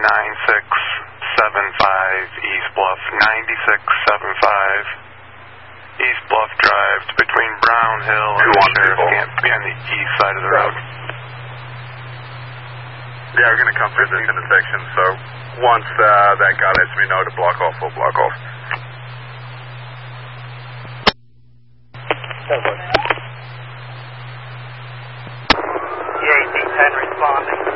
East Bluff, 9675 East Bluff Drive between Brown Hill and the Sheriff's Camp, be on the east side of the road. Yeah, we're going to come through this intersection, so once that guy lets me know to block off, we'll block off. EAC 10 responding.